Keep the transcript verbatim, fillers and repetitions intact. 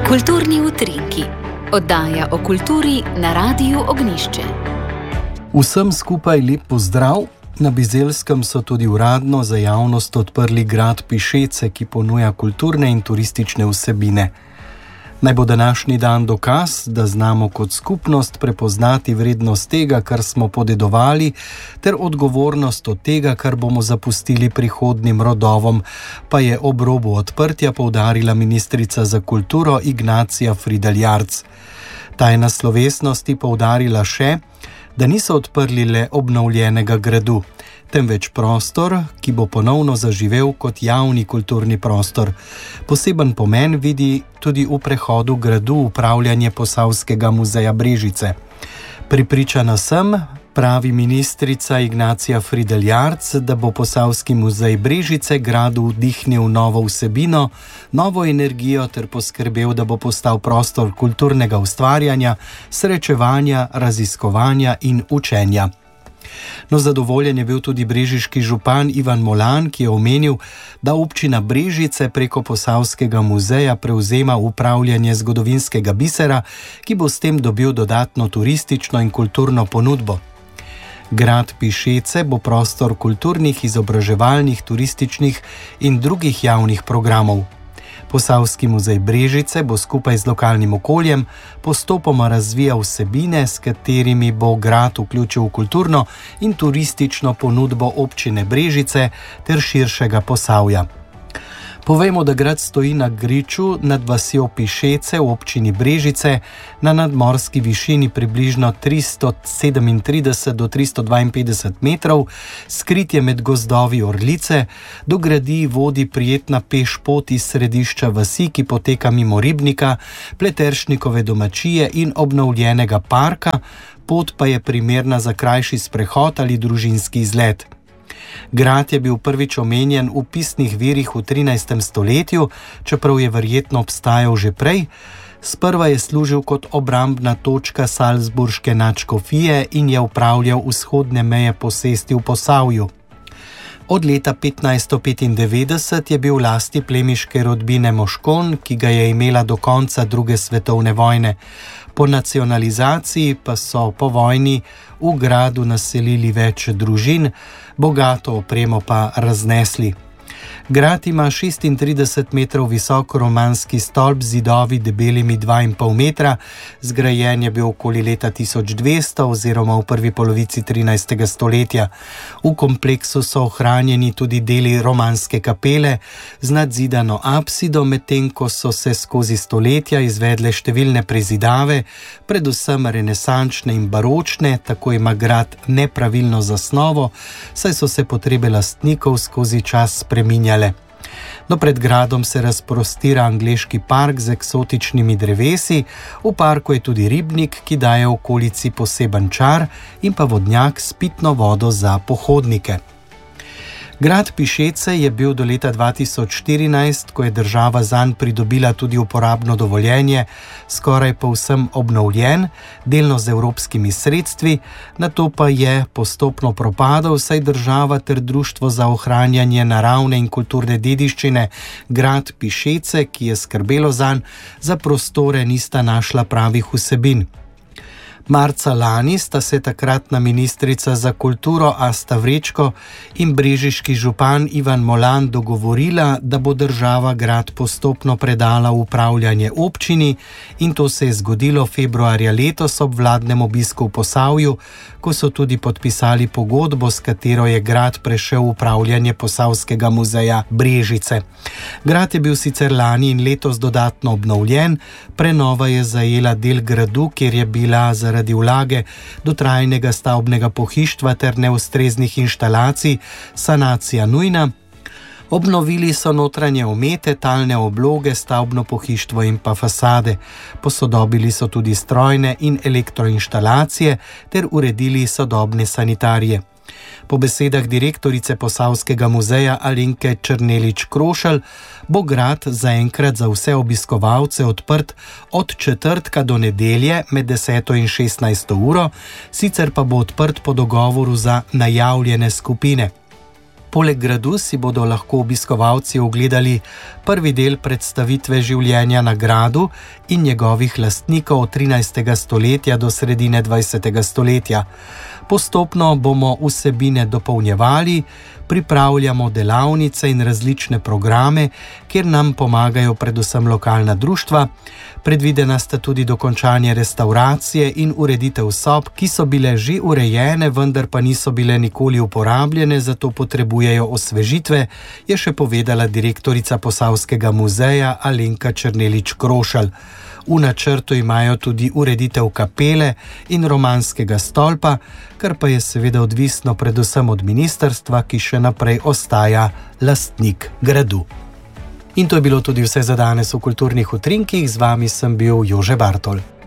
Kulturni utrinki, oddaja o kulturi na Radiu Ognjišče. Vsem skupaj lep pozdrav. Na Bizelskem so tudi uradno za javnost odprli grad Pišece, ki ponuja kulturne in turistične vsebine. Naj bo današnji dan dokaz, da znamo kot skupnost prepoznati vrednost tega, kar smo podedovali, ter odgovornost od tega, kar bomo zapustili prihodnjim rodovom, pa je ob robu odprtja poudarila ministrica za kulturo Ignacija Fridl Jarc. Ta je na slovesnosti poudarila še, da niso odprli le obnovljenega gradu, temveč prostor, ki bo ponovno zaživel kot javni kulturni prostor. Poseben pomen vidi tudi v prehodu gradu upravljanje Posavskega muzeja Brežice. Pripričana sem, pravi ministrica Ignacija Fridl Jarc, da bo Posavski muzej Brežice gradu vdihnil novo vsebino, novo energijo ter poskrbel, da bo postal prostor kulturnega ustvarjanja, srečevanja, raziskovanja in učenja. No, zadovoljen je bil tudi brežiški župan Ivan Molan, ki je omenil, da občina Brežice preko Posavskega muzeja prevzema upravljanje zgodovinskega bisera, ki bo s tem dobil dodatno turistično in kulturno ponudbo. Grad Pišece bo prostor kulturnih, izobraževalnih, turističnih in drugih javnih programov. Posavski muzej Brežice bo skupaj z lokalnim okoljem postopoma razvijal vsebine, s katerimi bo grad vključil v kulturno in turistično ponudbo občine Brežice ter širšega Posavja. Povejmo, da grad stoji na griču nad vasjo Pišece v občini Brežice na nadmorski višini približno tristo sedemintrideset do tristo dvainpetdeset metrov, skrit je med gozdovi Orlice, do gradi vodi prijetna pešpot iz središča vasi, ki poteka mimo ribnika, Pleteršnikove domačije in obnovljenega parka, pot pa je primerna za krajši sprehod ali družinski izlet. Grad je bil prvič omenjen v pisnih virih v trinajstem stoletju, čeprav je verjetno obstajal že prej. Sprva je služil kot obrambna točka salzburške nadškofije in je upravljal vzhodne meje posesti v Posavju. Od leta petnajststo petindevetdeset je bil v lasti plemiške rodbine Moškon, ki ga je imela do konca druge svetovne vojne. Po nacionalizaciji pa so po vojni v gradu naselili več družin, bogato opremo pa raznesli. Grad ima šestintrideset metrov visok romanski stolp z zidovi debelimi dva in pol metra, zgrajen je bil okoli leta tisoč dvesto oziroma v prvi polovici trinajstega stoletja. V kompleksu so ohranjeni tudi deli romanske kapele z nadzidano apsido, medtem ko so se skozi stoletja izvedle številne prezidave, predvsem renesančne in baročne, tako ima grad nepravilno zasnovo, saj so se potrebe lastnikov skozi čas spreminjale. No, pred gradom se razprostira angleški park z eksotičnimi drevesi, v parku je tudi ribnik, ki daje okolici poseben čar, in pa vodnjak s pitno vodo za pohodnike. Grad Pišece je bil do leta dva tisoč štirinajst, ko je država zanj pridobila tudi uporabno dovoljenje, skoraj povsem obnovljen, delno z evropskimi sredstvi, nato pa je postopno propadal, saj država ter Društvo za ohranjanje naravne in kulturne dediščine grad Pišece, ki je skrbelo zanj, za prostore nista našla pravih vsebin. Marca lani sta se takratna ministrica za kulturo Asta Vrečko in brežiški župan Ivan Molan dogovorila, da bo država grad postopno predala v upravljanje občini, in to se je zgodilo februarja letos ob vladnem obisku v Posavju, ko so tudi podpisali pogodbo, s katero je grad prešel v upravljanje Posavskega muzeja Brežice. Grad je bil sicer lani in letos dodatno obnovljen, prenova je zajela del gradu, kjer je bila zaradi zaradi vlage, dotrajnega stavbnega pohištva ter neustreznih inštalacij sanacija nujna. Obnovili so notranje omete, talne obloge, stavbno pohištvo in pa fasade. Posodobili so tudi strojne in elektroinštalacije ter uredili sodobne sanitarije. Po besedah direktorice Posavskega muzeja Alenke Černelič-Krošelj bo grad zaenkrat za vse obiskovalce odprt od četrtka do nedelje med deseto in šestnajsto uro, sicer pa bo odprt po dogovoru za najavljene skupine. Poleg gradu si bodo lahko obiskovalci ogledali prvi del predstavitve življenja na gradu in njegovih lastnikov od trinajstega stoletja do sredine dvajsetega stoletja. Postopno bomo vsebine dopolnjevali, pripravljamo delavnice in različne programe, kjer nam pomagajo predvsem lokalna društva. Predvidena sta tudi dokončanje restavracije in ureditev sob, ki so bile že urejene, vendar pa niso bile nikoli uporabljene, zato potrebujejo osvežitve, je še povedala direktorica Posavskega muzeja Alenka Černelič Krošelj. V načrtu imajo tudi ureditev kapele in romanskega stolpa, kar pa je seveda odvisno predvsem od ministrstva, ki še naprej ostaja lastnik gradu. In to je bilo tudi vse za danes v Kulturnih utrinkih. Z vami sem bil Jože Bartol.